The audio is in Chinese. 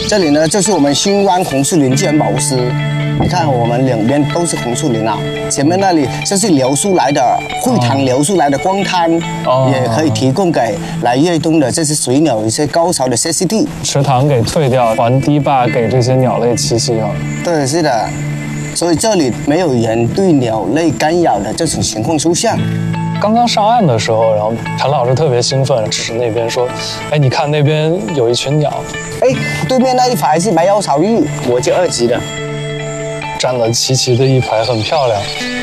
这里呢就是我们兴湾红树林自然保护区。你看我们两边都是红树林啊，前面那里就是流出来的会塘流出来的光滩，也可以提供给来越冬的这些水鸟一些高潮的歇息地。 池塘给退掉，还堤坝给这些鸟类栖息啊。 对，是的，所以这里没有人对鸟类干扰的这种情况出现。 刚刚上岸的时候，然后陈老师特别兴奋，指着那边说：“哎，你看那边有一群鸟。” 哎，对面那一排是白腰草鹬，国际2级的。 站得齐齐的一排，很漂亮。